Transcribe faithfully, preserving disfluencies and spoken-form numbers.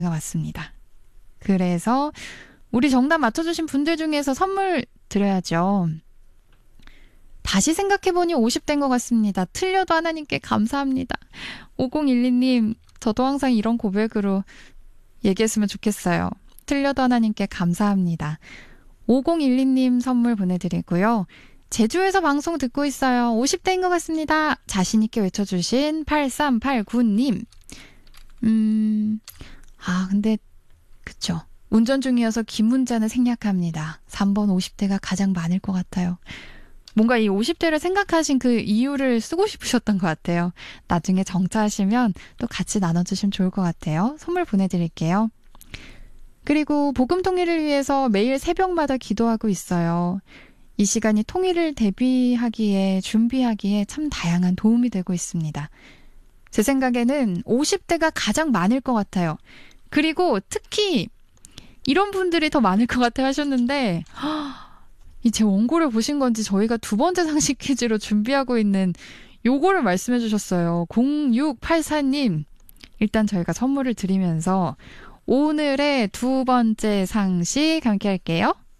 맞습니다. 그래서 우리 정답 맞춰주신 분들 중에서 선물 드려야죠. 다시 생각해보니 오십 대인 것 같습니다. 틀려도 하나님께 감사합니다. 오공일이 님, 저도 항상 이런 고백으로 얘기했으면 좋겠어요. 틀려도 하나님께 감사합니다. 오공일이 님 선물 보내드리고요. 제주에서 방송 듣고 있어요. 오십 대인 것 같습니다. 자신있게 외쳐주신 팔삼팔구 님. 음, 아, 근데, 그쵸. 운전 중이어서 긴 문자는 생략합니다. 삼 번 오십 대가 가장 많을 것 같아요. 뭔가 이 오십 대를 생각하신 그 이유를 쓰고 싶으셨던 것 같아요. 나중에 정차하시면 또 같이 나눠주시면 좋을 것 같아요. 선물 보내드릴게요. 그리고 복음 통일을 위해서 매일 새벽마다 기도하고 있어요. 이 시간이 통일을 대비하기에, 준비하기에 참 다양한 도움이 되고 있습니다. 제 생각에는 오십 대가 가장 많을 것 같아요. 그리고 특히 이런 분들이 더 많을 것 같아 하셨는데, 이 제 원고를 보신 건지 저희가 두 번째 상식 퀴즈로 준비하고 있는 요거를 말씀해 주셨어요. 공육팔사 님. 일단 저희가 선물을 드리면서 오늘의 두 번째 상식 함께 할게요.